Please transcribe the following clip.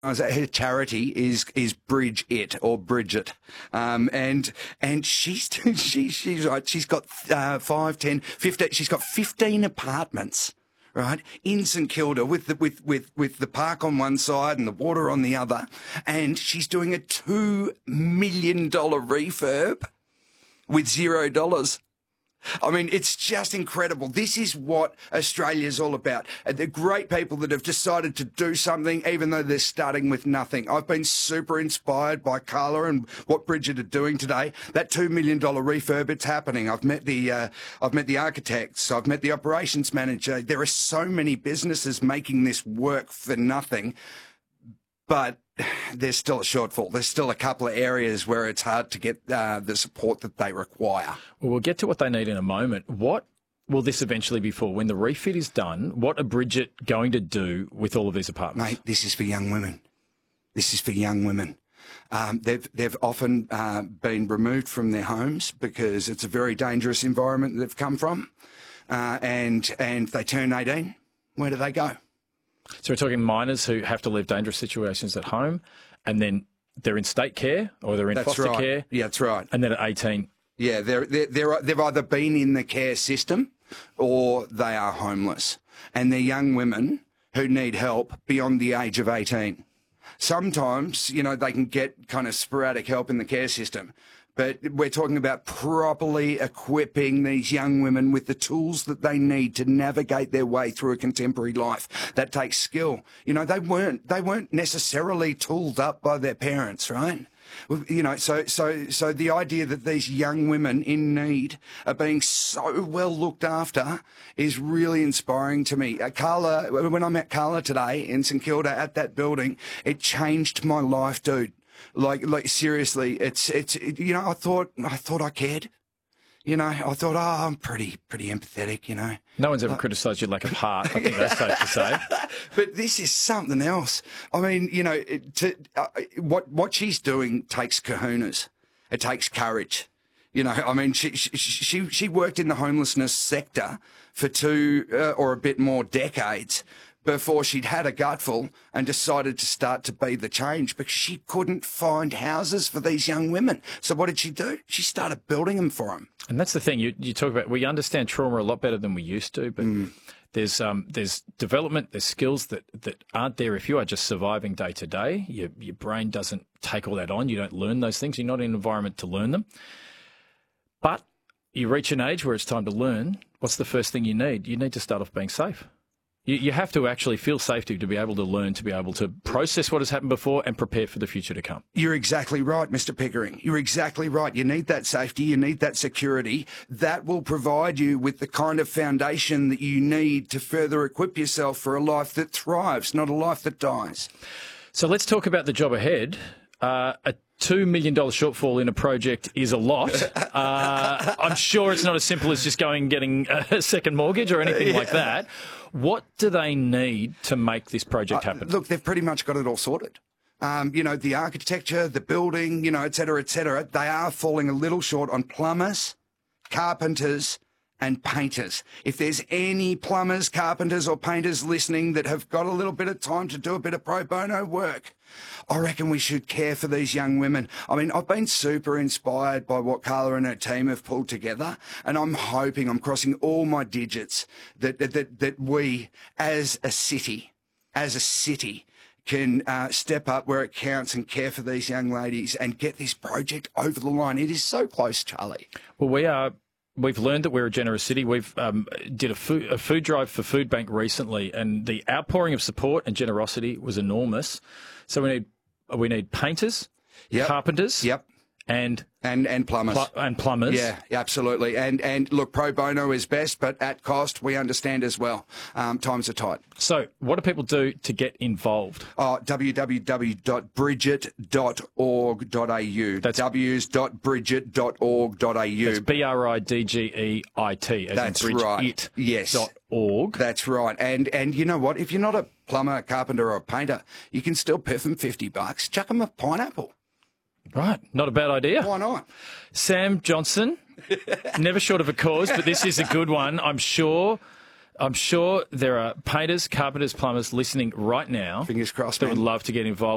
Her charity is Bridge It or Bridget, and she's right. She's got 5, 10, 15. She's got 15 apartments, right, in St Kilda with the park on one side and the water on the other, and she's doing a $2 million refurb with $0. I mean, it's just incredible. This is what Australia's all about. The great people that have decided to do something, even though they're starting with nothing. I've been super inspired by Carla and what Bridget are doing today. That $2 million refurb, it's happening. I've met the architects. I've met the operations manager. There are so many businesses making this work for nothing, but there's still a shortfall. There's still a couple of areas where it's hard to get the support that they require. Well, we'll get to what they need in a moment. What will this eventually be for? When the refit is done, what are Bridget going to do with all of these apartments? Mate, this is for young women. This is for young women. They've often been removed from their homes because it's a very dangerous environment they've come from, and they turn 18. Where do they go? So we're talking minors who have to leave dangerous situations at home, and then they're in state care or they're in foster care. Yeah, that's right. And then at 18. Yeah, they've either been in the care system or they are homeless. And they're young women who need help beyond the age of 18. Sometimes, they can get kind of sporadic help in the care system. But we're talking about properly equipping these young women with the tools that they need to navigate their way through a contemporary life. That takes skill. They weren't necessarily tooled up by their parents, right? So the idea that these young women in need are being so well looked after is really inspiring to me. Carla, when I met Carla today in St Kilda at that building, it changed my life, dude. Like seriously, it's I thought I cared. I thought, I'm pretty empathetic, No one's ever criticised your lack of heart. I think that's safe to say. But this is something else. I mean, what she's doing takes kahunas. It takes courage. I mean, she worked in the homelessness sector for 2 or a bit more decades before she'd had a gutful and decided to start to be the change because she couldn't find houses for these young women. So what did she do? She started building them for them. And that's the thing you talk about. We understand trauma a lot better than we used to, but there's development, there's skills that aren't there if you are just surviving day to day. Your brain doesn't take all that on. You don't learn those things. You're not in an environment to learn them. But you reach an age where it's time to learn. What's the first thing you need? You need to start off being safe. You have to actually feel safety to be able to learn, to be able to process what has happened before and prepare for the future to come. You're exactly right, Mr. Pickering. You're exactly right. You need that safety. You need that security. That will provide you with the kind of foundation that you need to further equip yourself for a life that thrives, not a life that dies. So let's talk about the job ahead. A $2 million shortfall in a project is a lot. I'm sure it's not as simple as just going and getting a second mortgage or anything like that. What do they need to make this project happen? Look, they've pretty much got it all sorted. The architecture, the building, et cetera, et cetera. They are falling a little short on plumbers, carpenters, and painters. If there's any plumbers, carpenters or painters listening that have got a little bit of time to do a bit of pro bono work, I reckon we should care for these young women. I mean, I've been super inspired by what Carla and her team have pulled together, and I'm hoping, I'm crossing all my digits, that we as a city, can step up where it counts and care for these young ladies and get this project over the line. It is so close, Charlie. Well, We've learned that we're a generous city. We've did a food drive for Food Bank recently, and the outpouring of support and generosity was enormous. So we need painters, carpenters, and plumbers. Plumbers. Yeah, absolutely. And look, pro bono is best, but at cost, we understand as well. Times are tight. So what do people do to get involved? www.bridget.org.au. That's w's.bridget.org.au. That's BRIDGEIT. That's right. Yes. .org. That's right. And you know what? If you're not a plumber, carpenter or a painter, you can still piff them $50. Chuck them a pineapple. Right, not a bad idea. Why not? Sam Johnson, never short of a cause, but this is a good one. I'm sure there are painters, carpenters, plumbers listening right now. Fingers crossed, that would love to get involved.